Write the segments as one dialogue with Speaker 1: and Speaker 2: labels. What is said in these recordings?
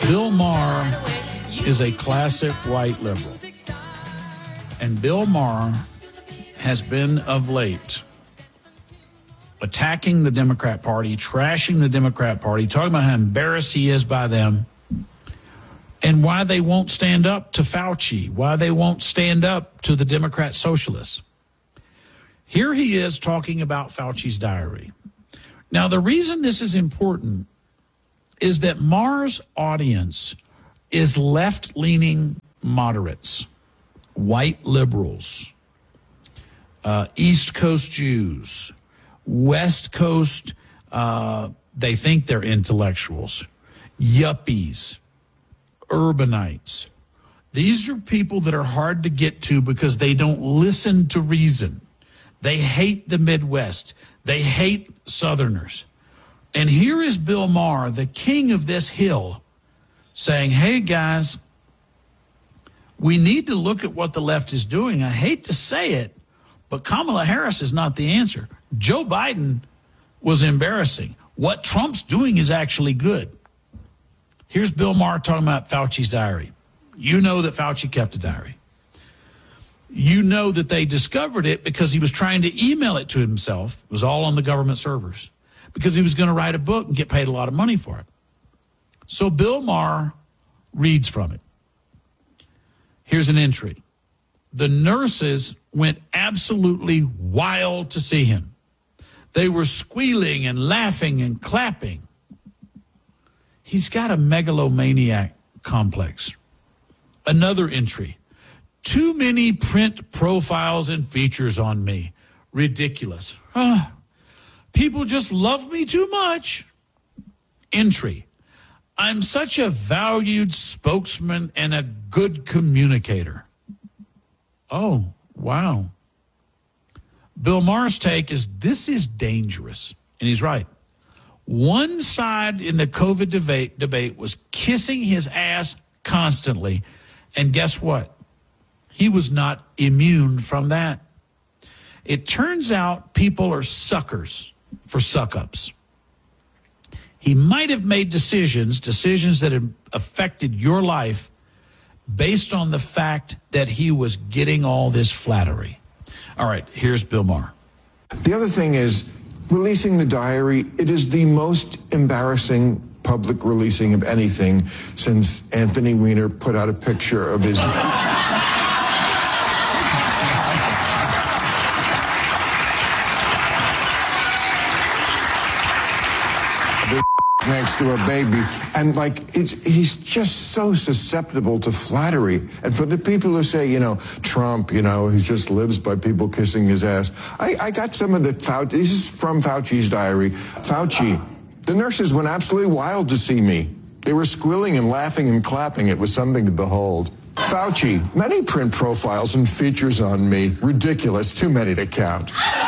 Speaker 1: Bill Maher is a classic white liberal. And Bill Maher has been of late attacking the Democrat Party, trashing the Democrat Party, talking about how embarrassed he is by them, and why they won't stand up to Fauci, why they won't stand up to the Democrat socialists. Here he is talking about Fauci's diary. Now, the reason this is important is that Maher's audience is left-leaning moderates, white liberals, East Coast Jews, West Coast, they think they're intellectuals, yuppies, urbanites. These are people that are hard to get to because they don't listen to reason. They hate the Midwest. They hate Southerners. And here is Bill Maher, the king of this hill, saying, hey, guys, we need to look at what the left is doing. I hate to say it, but Kamala Harris is not the answer. Joe Biden was embarrassing. What Trump's doing is actually good. Here's Bill Maher talking about Fauci's diary. You know that Fauci kept a diary. You know that they discovered it because he was trying to email it to himself. It was all on the government servers because he was going to write a book and get paid a lot of money for it. So Bill Maher reads from it. Here's an entry. The nurses went absolutely wild to see him. They were squealing and laughing and clapping. He's got a megalomaniac complex. Another entry. Too many print profiles and features on me. Ridiculous. People just love me too much. Entry. I'm such a valued spokesman and a good communicator. Oh, wow. Bill Maher's take is this is dangerous. And he's right. One side in the COVID debate was kissing his ass constantly. And guess what? He was not immune from that. It turns out people are suckers for suck-ups. He might have made decisions that have affected your life based on the fact that he was getting all this flattery. All right, here's Bill Maher.
Speaker 2: The other thing is releasing the diary. It is the most embarrassing public releasing of anything since Anthony Weiner put out a picture of his... next to a baby, and he's just so susceptible to flattery. And for the people who say, Trump, he just lives by people kissing his ass. I got some of the this is from Fauci's diary. Fauci, the nurses went absolutely wild to see me. They were squealing and laughing and clapping. It was something to behold. Fauci, many print profiles and features on me. Ridiculous, too many to count.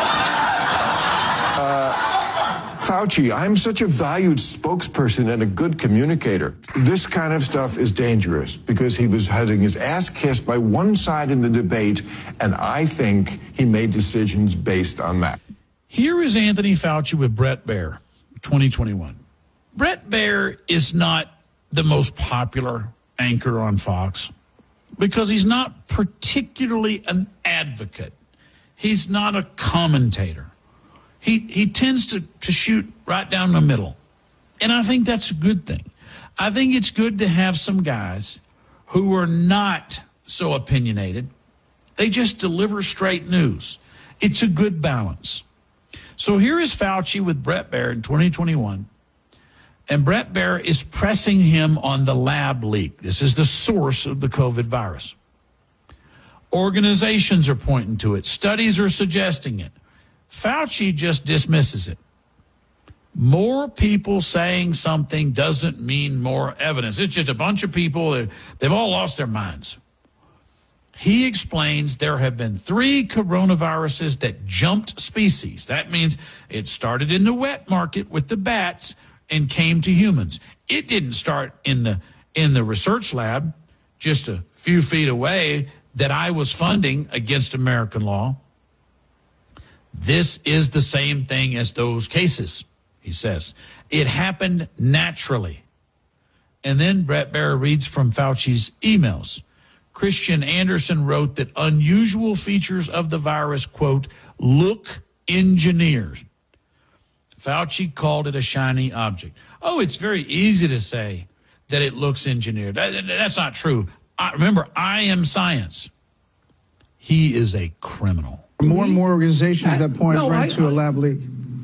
Speaker 2: Fauci, I'm such a valued spokesperson and a good communicator. This kind of stuff is dangerous because he was having his ass kissed by one side in the debate, and I think he made decisions based on that.
Speaker 1: Here is Anthony Fauci with Bret Baier, 2021. Bret Baier is not the most popular anchor on Fox because he's not particularly an advocate. He's not a commentator. He tends to shoot right down the middle. And I think that's a good thing. I think it's good to have some guys who are not so opinionated. They just deliver straight news. It's a good balance. So here is Fauci with Bret Baier in 2021. And Bret Baier is pressing him on the lab leak. This is the source of the COVID virus. Organizations are pointing to it. Studies are suggesting it. Fauci just dismisses it. More people saying something doesn't mean more evidence. It's just a bunch of people, they've all lost their minds. He explains there have been 3 coronaviruses that jumped species. That means it started in the wet market with the bats and came to humans. It didn't start in the research lab just a few feet away that I was funding against American law. This is the same thing as those cases, he says. It happened naturally. And then Brett Baier reads from Fauci's emails. Christian Anderson wrote that unusual features of the virus, quote, look engineered. Fauci called it a shiny object. Oh, it's very easy to say that it looks engineered. That's not true. Remember, I am science. He is a criminal.
Speaker 3: More and more organizations that point right to a lab leak.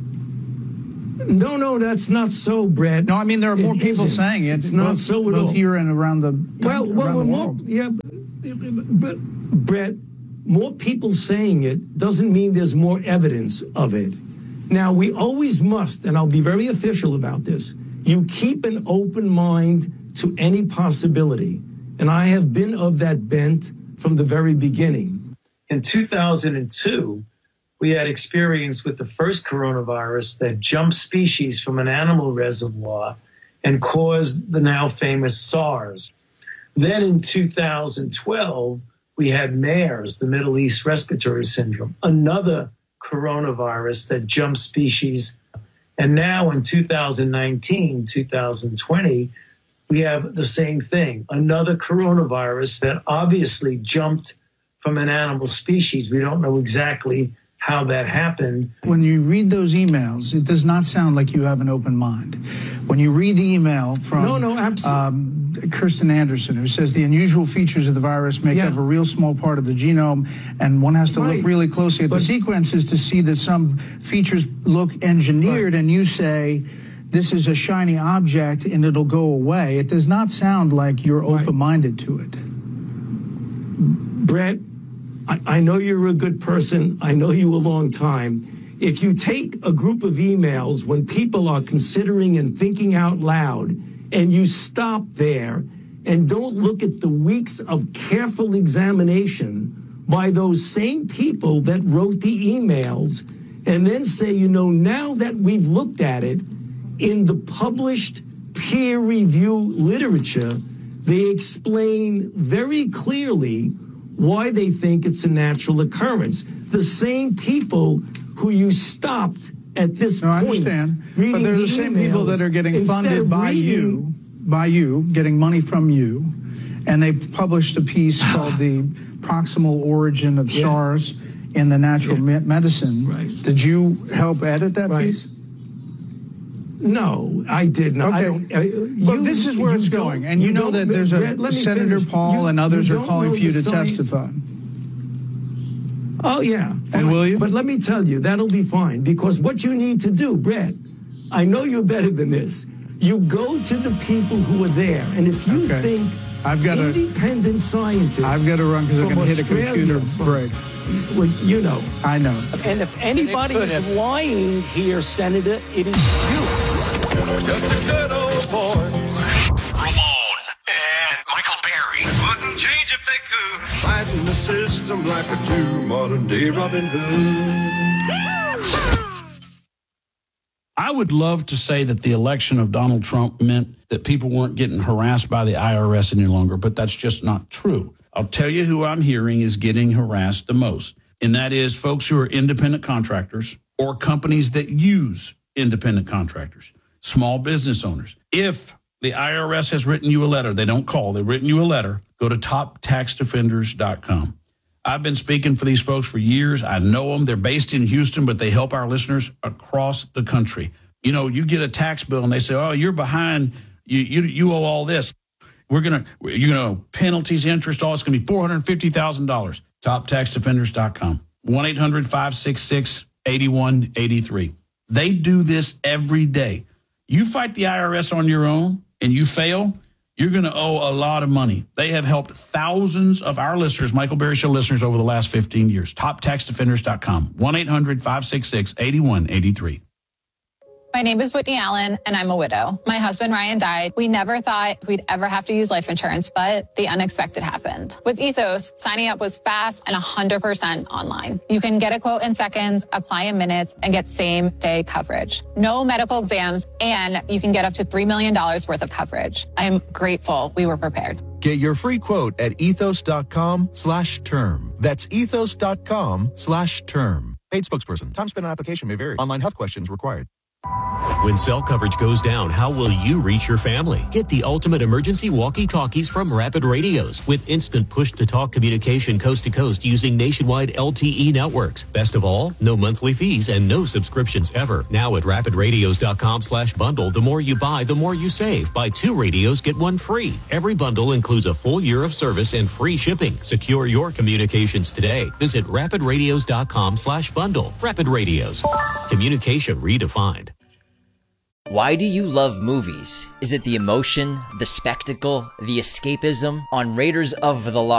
Speaker 4: No, that's not so, Brett.
Speaker 3: No, I mean, there are more people saying it.
Speaker 4: It's not so at all.
Speaker 3: Both here and around the world.
Speaker 4: Yeah, but Brett, more people saying it doesn't mean there's more evidence of it. Now, we always must, and I'll be very official about this, you keep an open mind to any possibility. And I have been of that bent from the very beginning.
Speaker 5: In 2002, we had experience with the first coronavirus that jumped species from an animal reservoir and caused the now famous SARS. Then in 2012, we had MERS, the Middle East Respiratory Syndrome, another coronavirus that jumped species. And now in 2019, 2020, we have the same thing, another coronavirus that obviously jumped from an animal species. We don't know exactly how that happened.
Speaker 3: When you read those emails, it does not sound like you have an open mind. When you read the email from
Speaker 4: absolutely.
Speaker 3: Kirsten Anderson, who says the unusual features of the virus make up a real small part of the genome, and one has to look really closely at the sequences to see that some features look engineered, and you say this is a shiny object and it'll go away. It does not sound like you're open-minded to it.
Speaker 4: Brett, I know you're a good person. I know you a long time. If you take a group of emails when people are considering and thinking out loud, and you stop there and don't look at the weeks of careful examination by those same people that wrote the emails, and then say, now that we've looked at it in the published peer review literature, they explain very clearly why they think it's a natural occurrence. The same people who you stopped at this point.
Speaker 3: I understand, but they're the same people that are getting funded by you, getting money from you, and they published a piece called The Proximal Origin of SARS in the Natural Medicine.
Speaker 4: Right.
Speaker 3: Did you help edit that piece?
Speaker 4: No, I did not.
Speaker 3: Okay. But this is where it's going. And you know that there's Senator Paul and others are calling for you to testify.
Speaker 4: Oh, yeah.
Speaker 3: And will you?
Speaker 4: But let me tell you, that'll be fine. Because what you need to do, Brett, I know you're better than this. You go to the people who are there. And if you think independent scientists...
Speaker 3: I've got to run because I'm going to hit a computer break.
Speaker 4: Well, you know.
Speaker 3: I know.
Speaker 6: And if anybody is lying here, Senator, it is you.
Speaker 7: Just a good old boy. Ramon and Michael Berry wouldn't change if they could. Fighting the system like a true modern-day Robin Hood.
Speaker 1: I would love to say that the election of Donald Trump meant that people weren't getting harassed by the IRS any longer, but that's just not true. I'll tell you who I'm hearing is getting harassed the most, and that is folks who are independent contractors or companies that use independent contractors, small business owners. If the IRS has written you a letter, they don't call, they've written you a letter, go to toptaxdefenders.com. I've been speaking for these folks for years. I know them. They're based in Houston, but they help our listeners across the country. You get a tax bill and they say, oh, you're behind. You owe all this. Penalties, interest, all it's going to be $450,000. TopTaxDefenders.com. 1-800-566-8183. They do this every day. You fight the IRS on your own and you fail, you're going to owe a lot of money. They have helped thousands of our listeners, Michael Berry Show listeners, over the last 15 years. TopTaxDefenders.com. 1-800-566-8183.
Speaker 8: My name is Whitney Allen, and I'm a widow. My husband, Ryan, died. We never thought we'd ever have to use life insurance, but the unexpected happened. With Ethos, signing up was fast and 100% online. You can get a quote in seconds, apply in minutes, and get same-day coverage. No medical exams, and you can get up to $3 million worth of coverage. I am grateful we were prepared.
Speaker 9: Get your free quote at ethos.com/term. That's ethos.com/term. Paid spokesperson. Time spent on application may vary. Online health questions required. When cell coverage goes down, how will you reach your family? Get the ultimate emergency walkie-talkies from Rapid Radios with instant push-to-talk communication coast to coast using nationwide LTE networks. Best of all, no monthly fees and no subscriptions ever. Now at rapidradios.com/bundle, the more you buy, the more you save. Buy 2 radios, get 1 free. Every bundle includes a full year of service and free shipping. Secure your communications today. Visit rapidradios.com/bundle. Rapid Radios. Communication redefined.
Speaker 10: Why do you love movies? Is it the emotion, the spectacle, the escapism? On Raiders of the Lost